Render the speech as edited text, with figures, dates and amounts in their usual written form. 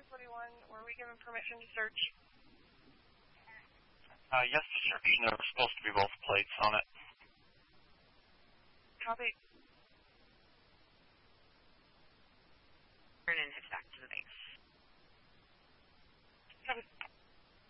41, were we given permission to search? Yes, to search. There were supposed to be both plates on it. Copy. Turn and head back to the base.